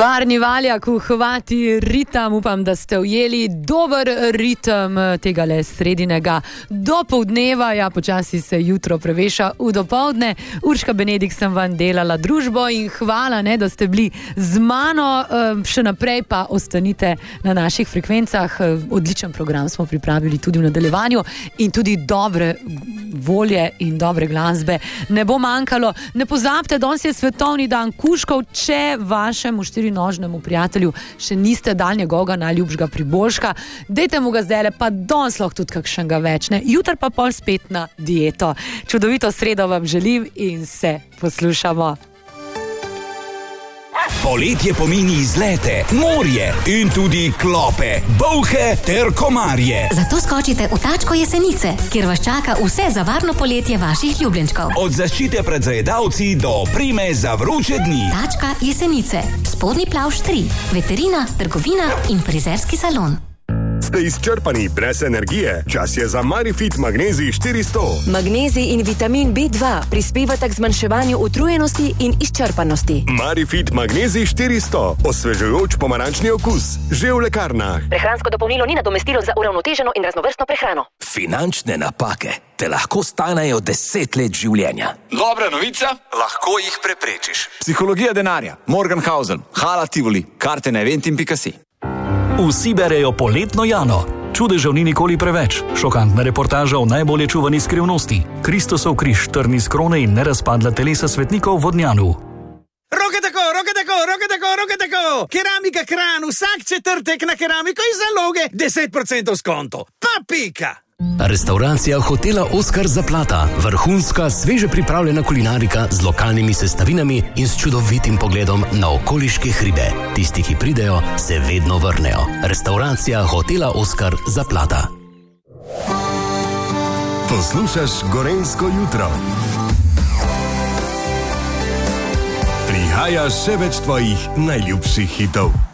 Barni Valjak, Hvati ritem, upam, da ste ujeli dober ritem tega sredinega dopoldneva, ja, počasi se jutro preveša v dopoldne. Urška Benedikt sem vam delala družbo in hvala, da ste bili z mano, še naprej pa ostanite na naših frekvencah. Odličen program smo pripravili tudi v nadaljevanju in tudi dobre volje in dobre glasbe ne bo manjkalo. Ne pozabite, danes je svetovni dan kužkov, če vašemu štirinožnemu prijatelju še niste dal njegovega najljubšega priboljška, dajte mu ga zdajle, pa danes lahko tudi kakšnega več, ne? Jutr pa pol spet na dieto. Čudovito sredo vam želim in se poslušamo. Poletje pomeni izlete, morje in tudi klope, bolhe ter komarje. Zato skočite v Tačko Jesenice, kjer vas čaka vse za varno poletje vaših ljubljenčkov. Od zaščite pred zajedavci do prime za vroče dni. Tačka Jesenice, Spodnji Plavž 3, veterina, trgovina in frizerski salon. Ste izčrpani brez energije? Čas je za Marifit Magnezij 400. Magnezij in vitamin B2 prispevata k zmanjševanju utrujenosti in izčrpanosti. Marifit Magnezij 400. Osvežujoč pomarančni okus. Že v lekarnah. Prehransko dopolnilo ni nadomestilo za uravnoteženo in raznovrstno prehrano. Finančne napake te lahko stanejo 10 let življenja. Dobra novica, lahko jih preprečiš. Psihologija denarja, Morgenhausen, Hala Tivoli, karte na eventim.si. Vsi berejo Poletno Jano. Čudežev ni nikoli preveč. Šokantna reportaža o najbolje čuvani skrivnosti. Kristosov križ, trni z krone in nerazpadla telesa svetnikov v Vodnjanu. Roke tako, roke tako, roke tako, roke tako. Keramika Kran, vsak četrtek na keramiko iz zaloge 10% skonto. Pa pika! Restauracija hotela Oskar Zaplata. Vrhunska, sveže pripravljena kulinarika z lokalnimi sestavinami in s čudovitim pogledom na okoliške hribe. Tisti, ki pridejo, se vedno vrnejo. Restauracija hotela Oskar Zaplata. Poslušaš Gorenjsko jutro. Prihaja še več tvojih najljubših hitov.